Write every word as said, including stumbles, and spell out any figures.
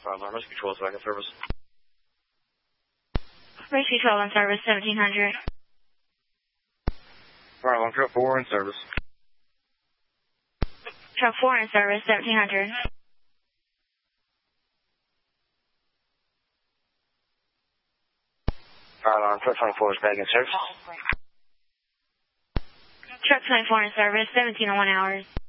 Fire alarm rescue control is back in service. Rescue twelve in service, seventeen hundred. Fire alarm truck four in service. Truck four in service, seventeen hundred. Fire alarm truck twenty-four is back in service. Truck twenty-four in service, seventeen oh one hours.